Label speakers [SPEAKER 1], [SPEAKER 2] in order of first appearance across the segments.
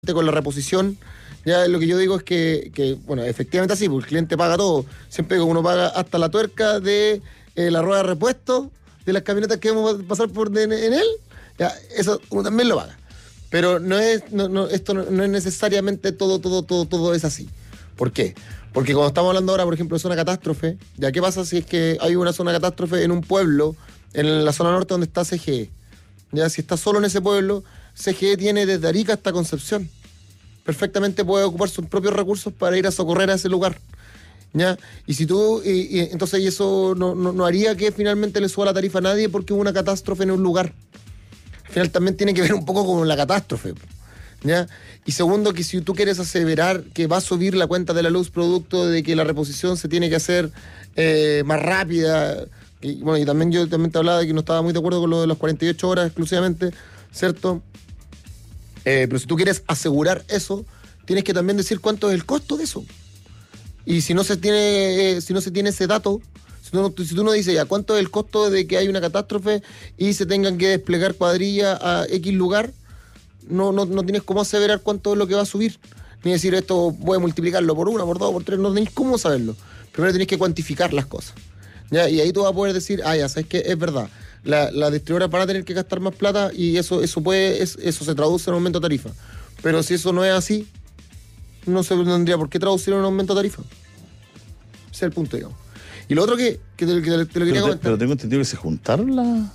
[SPEAKER 1] con la reposición, ya lo que yo digo es que bueno, efectivamente así, porque el cliente paga todo. Siempre que uno paga hasta la tuerca de la rueda de repuesto de las camionetas que vamos a pasar en él, ya, eso uno también lo paga. Pero esto no es necesariamente todo es así. ¿Por qué? Porque cuando estamos hablando ahora, por ejemplo, de zona catástrofe, ya qué pasa si es que hay una zona catástrofe en un pueblo, en la zona norte donde está CGE. Ya si está solo en ese pueblo, CGE tiene desde Arica hasta Concepción. Perfectamente puede ocupar sus propios recursos para ir a socorrer a ese lugar. ¿Ya? Y si tú, entonces y eso no haría que finalmente le suba la tarifa a nadie porque hubo una catástrofe en un lugar. Al final también tiene que ver un poco con la catástrofe. ¿Ya? Y segundo, que si tú quieres aseverar que va a subir la cuenta de la luz producto de que la reposición se tiene que hacer más rápida, y bueno, y también yo también te hablaba de que no estaba muy de acuerdo con lo de las 48 horas exclusivamente, ¿cierto? Pero si tú quieres asegurar eso, tienes que también decir cuánto es el costo de eso. Y si no se tiene ese dato, si tú no dices ya cuánto es el costo de que hay una catástrofe y se tengan que desplegar cuadrillas a X lugar, no tienes cómo aseverar cuánto es lo que va a subir. Ni decir esto voy a multiplicarlo por 1, por 2, por 3, no tenés cómo saberlo. Primero tenés que cuantificar las cosas. ¿Ya? Y ahí tú vas a poder decir, ya sabes que es verdad. La distribuidora van a tener que gastar más plata y eso se traduce en aumento de tarifa. Pero si eso no es así, no se tendría por qué traducir en un aumento de tarifa. Ese es el punto, digamos. Y lo otro que te lo quería comentar.
[SPEAKER 2] Pero tengo entendido que se juntaron la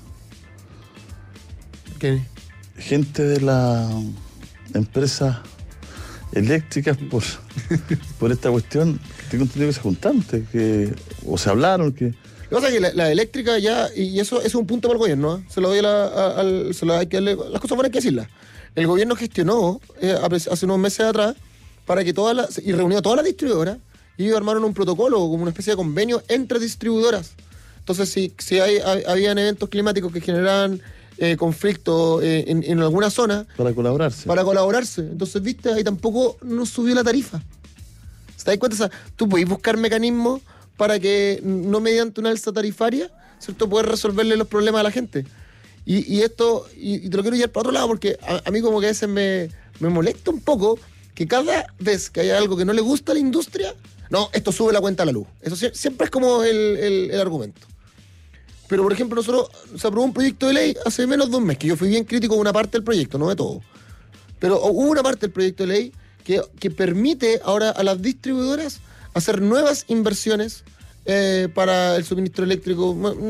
[SPEAKER 1] ¿Qué?
[SPEAKER 2] gente de la empresa eléctricas por esta cuestión. Tengo entendido que se juntaron, o se hablaron, que...
[SPEAKER 1] Lo que pasa es que la eléctrica ya, y eso es un punto para el gobierno, ¿eh? Se lo doy hay que darle, las cosas buenas hay que decirlas. El gobierno gestionó hace unos meses atrás para que y reunió a todas las distribuidoras y ellos armaron un protocolo, como una especie de convenio entre distribuidoras. Entonces, si habían eventos climáticos que generaban conflicto en alguna zona...
[SPEAKER 2] Para colaborarse.
[SPEAKER 1] Entonces, viste, ahí tampoco nos subió la tarifa. ¿Te das cuenta? O sea, tú podés buscar mecanismos para que, no mediante una alza tarifaria, ¿cierto?, poder resolverle los problemas a la gente. Y esto, y te lo quiero llevar para otro lado, porque a mí como que a veces me molesta un poco que cada vez que haya algo que no le gusta a la industria, no, esto sube la cuenta a la luz. Eso siempre es como el argumento. Pero, por ejemplo, nosotros se aprobó un proyecto de ley hace menos de un mes, que yo fui bien crítico de una parte del proyecto, no de todo. Pero hubo una parte del proyecto de ley que permite ahora a las distribuidoras hacer nuevas inversiones para el suministro eléctrico,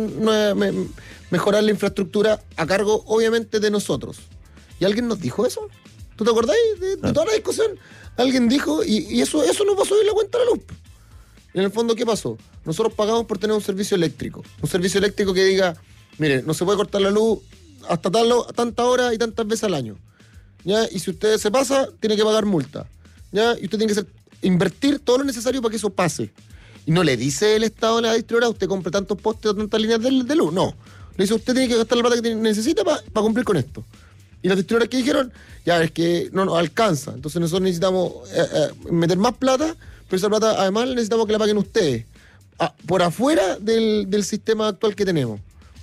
[SPEAKER 1] mejorar la infraestructura a cargo, obviamente, de nosotros. ¿Y alguien nos dijo eso? ¿Tú te acordás de toda la discusión? Alguien dijo, y eso no pasó en la cuenta de la luz. En el fondo, ¿qué pasó? Nosotros pagamos por tener un servicio eléctrico. Un servicio eléctrico que diga, mire, no se puede cortar la luz hasta tanta hora y tantas veces al año. ¿Ya? Y si usted se pasa, tiene que pagar multa. ¿Ya? Y usted tiene que invertir todo lo necesario para que eso pase. Y no le dice el Estado a la distribuidora, usted compre tantos postes o tantas líneas de luz. No. Le dice, usted tiene que gastar la plata que necesita para cumplir con esto. Y las distribuidoras que dijeron, ya es que no nos alcanza. Entonces nosotros necesitamos meter más plata, pero esa plata además necesitamos que la paguen ustedes. Por afuera del sistema actual que tenemos.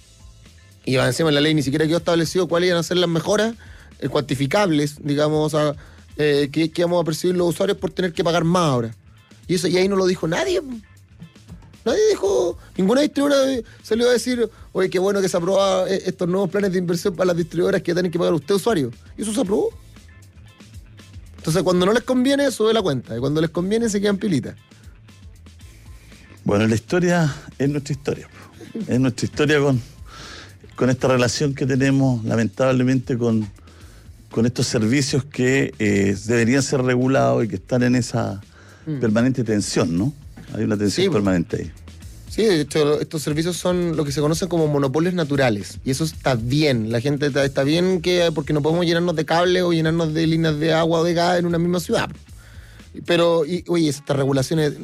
[SPEAKER 1] Y encima en la ley ni siquiera quedó establecido cuáles iban a ser las mejoras cuantificables, digamos, que vamos a percibir los usuarios por tener que pagar más ahora. Y ahí no lo dijo nadie. Nadie dijo, ninguna distribuidora salió a decir, oye, qué bueno que se aprobaba estos nuevos planes de inversión para las distribuidoras que tienen que pagar usted, usuario. Y eso se aprobó. Entonces, cuando no les conviene, sube la cuenta. Y cuando les conviene, se quedan pilitas.
[SPEAKER 2] Bueno, la historia es nuestra historia. Es nuestra historia con esta relación que tenemos, lamentablemente, con estos servicios que deberían ser regulados y que están en esa permanente tensión, ¿no? Hay una tensión permanente ahí.
[SPEAKER 1] Sí, de hecho, estos servicios son lo que se conocen como monopolios naturales. Y eso está bien. La gente está bien porque no podemos llenarnos de cable o llenarnos de líneas de agua o de gas en una misma ciudad. Pero, oye, estas regulaciones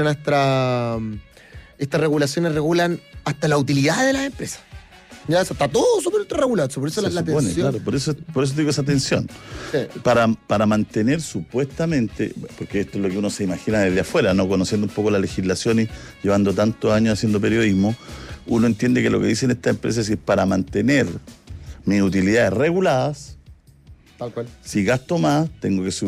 [SPEAKER 1] regulan hasta la utilidad de las empresas. Ya está todo súper regulado, por eso la tensión.
[SPEAKER 2] Claro, por eso digo esa tensión. Sí. Para mantener supuestamente, porque esto es lo que uno se imagina desde afuera, no conociendo un poco la legislación y llevando tantos años haciendo periodismo, uno entiende que lo que dicen estas empresas es que para mantener mis utilidades reguladas,
[SPEAKER 1] tal cual.
[SPEAKER 2] Si gasto más, tengo que subir